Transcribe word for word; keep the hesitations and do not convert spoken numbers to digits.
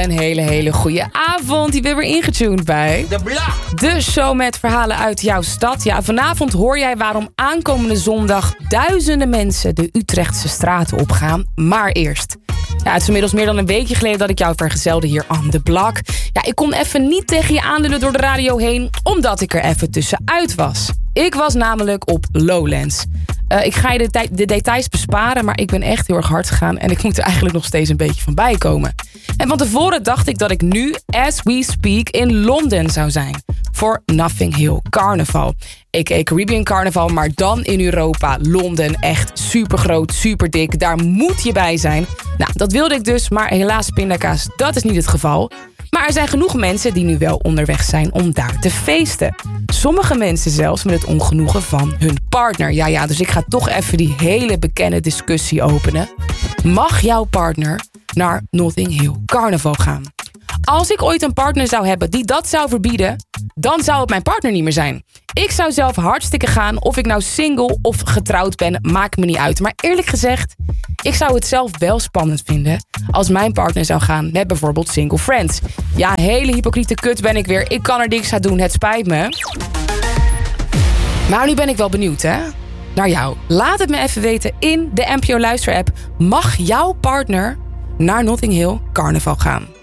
Een hele, hele goede avond. Je bent weer ingetuned bij De Blog. de show met verhalen uit jouw stad. Ja, vanavond hoor jij waarom aankomende zondag duizenden mensen de Utrechtse straten opgaan. Maar eerst. Ja, het is inmiddels meer dan een weekje geleden dat ik jou vergezelde hier aan de Blog. Ja, ik kon even niet tegen je aanlullen door de radio heen, omdat ik er even tussenuit was. Ik was namelijk op Lowlands. Uh, ik ga je de, de details besparen, maar ik ben echt heel erg hard gegaan en ik moet er eigenlijk nog steeds een beetje van bijkomen. En van tevoren dacht ik dat ik nu, as we speak, in Londen zou zijn voor Notting Hill Carnival. A K A Caribbean Carnival, maar dan in Europa. Londen, echt supergroot, superdik. Daar moet je bij zijn. Nou, dat wilde ik dus, maar helaas pindakaas, dat is niet het geval. Maar er zijn genoeg mensen die nu wel onderweg zijn om daar te feesten. Sommige mensen zelfs met het ongenoegen van hun partner. Ja, ja, dus ik ga toch even die hele bekende discussie openen. Mag jouw partner naar Notting Hill Carnival gaan? Als ik ooit een partner zou hebben die dat zou verbieden, dan zou het mijn partner niet meer zijn. Ik zou zelf hartstikke gaan. Of ik nou single of getrouwd ben, maakt me niet uit. Maar eerlijk gezegd, ik zou het zelf wel spannend vinden als mijn partner zou gaan met bijvoorbeeld single friends. Ja, hele hypocriete kut ben ik weer. Ik kan er niks aan doen, het spijt me. Maar nu ben ik wel benieuwd, hè? Naar jou. Laat het me even weten in de N P O Luister-app. Mag jouw partner naar Notting Hill Carnival gaan?